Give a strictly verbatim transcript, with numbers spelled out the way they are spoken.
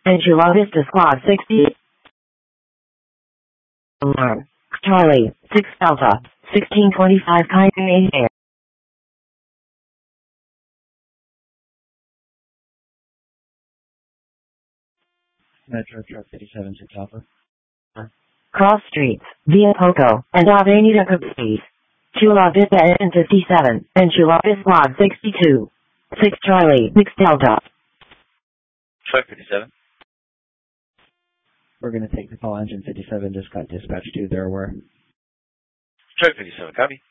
and Chula Vista Squad sixty. Alarm. Charlie, six Delta, sixteen twenty-five Kite Air. Metro Truck fifty-seven, six Alpha. Cross streets, via Poco, and Avenida Caprice. Chula Vista N fifty-seven, and Chula Vista Squad sixty-two. six Charlie, six Delta. Truck fifty-seven. We're going to take the call. Engine fifty-seven just got dispatched to their aware. Truck fifty-seven, copy.